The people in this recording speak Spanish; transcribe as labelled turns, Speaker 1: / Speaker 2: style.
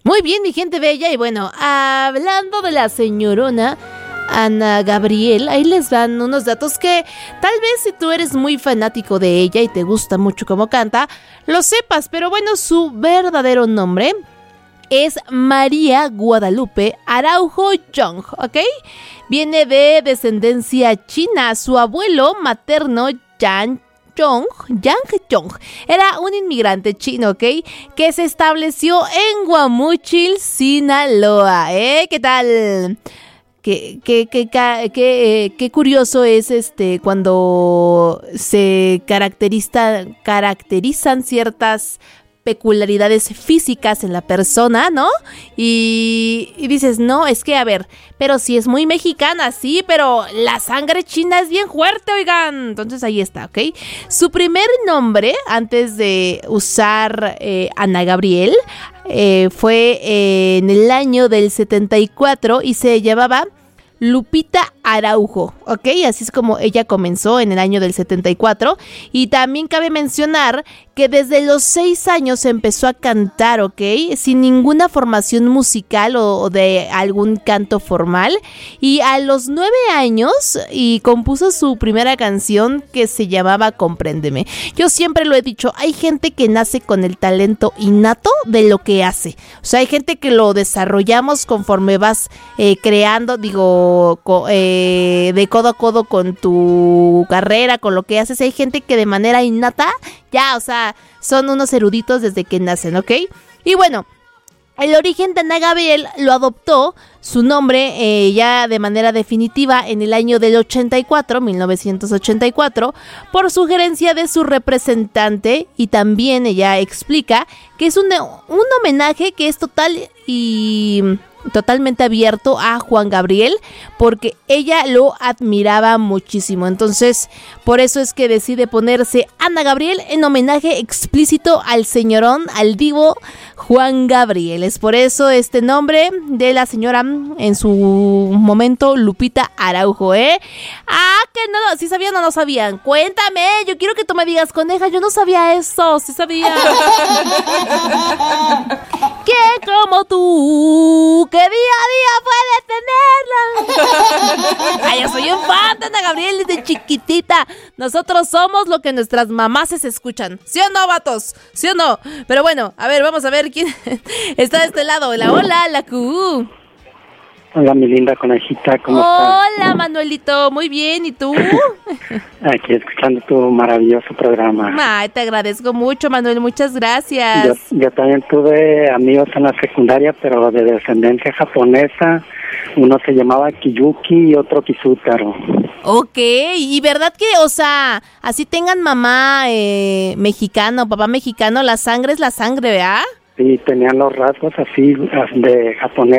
Speaker 1: Muy bien, mi gente bella. Y bueno, hablando de la señorona Ana Gabriel, ahí les dan unos datos que tal vez si tú eres muy fanático de ella y te gusta mucho cómo canta, lo sepas. Pero bueno, su verdadero nombre es María Guadalupe Araujo Young, ¿ok? Viene de descendencia china. Su abuelo materno, Yang Jong, era un inmigrante chino, ¿ok? Que se estableció en Guamúchil, Sinaloa, ¿Qué tal? Qué curioso es cuando se caracterizan ciertas peculiaridades físicas en la persona, ¿no? Y dices, no, es que a ver, pero si es muy mexicana, sí, pero la sangre china es bien fuerte, oigan. Entonces ahí está, ¿ok? Su primer nombre, antes de usar Ana Gabriel, fue en el año del 74 y se llamaba Lupita Araujo, ¿ok? Así es como ella comenzó en el año del 74. Y también cabe mencionar que desde los 6 años empezó a cantar, ¿ok? Sin ninguna formación musical o de algún canto formal. Y a los 9 años y compuso su primera canción que se llamaba Compréndeme. Yo siempre lo he dicho, hay gente que nace con el talento innato de lo que hace. O sea, hay gente que lo desarrollamos conforme vas creando, de codo a codo con tu carrera, con lo que haces. Hay gente que de manera innata, ya, o sea, son unos eruditos desde que nacen, ¿ok? Y bueno, el origen de Ana Gabriel lo adoptó su nombre ya de manera definitiva en el año del 1984, por sugerencia de su representante, y también ella explica que es un homenaje que es totalmente abierto a Juan Gabriel, porque ella lo admiraba muchísimo. Entonces, por eso es que decide ponerse Ana Gabriel en homenaje explícito al señorón, al divo Juan Gabriel. Es por eso este nombre de la señora, en su momento, Lupita Araujo, que no, ¿sí sabían o no sabían? Cuéntame, yo quiero que tú me digas, coneja, yo no sabía eso, sí sabía. Que como tú, que día a día puedes tenerla. Ay, yo soy un fan de Ana Gabriel desde chiquitita. Nosotros somos lo que nuestras mamás se escuchan. ¿Sí o no, vatos? ¿Sí o no? Pero bueno, a ver, vamos a ver quién está de este lado. Hola, la Q.
Speaker 2: Hola, mi linda conejita, ¿cómo estás?
Speaker 1: Hola, Manuelito, muy bien, ¿y tú?
Speaker 2: Aquí escuchando tu maravilloso programa.
Speaker 1: Ay, te agradezco mucho, Manuel, muchas gracias.
Speaker 2: Yo también tuve amigos en la secundaria, pero de descendencia japonesa. Uno se llamaba Kiyuki y otro Kizutaro.
Speaker 1: Ok, y verdad que, o sea, así tengan mamá mexicano, papá mexicano, la sangre es la sangre, ¿verdad?
Speaker 2: Sí, tenían los rasgos así de japonés.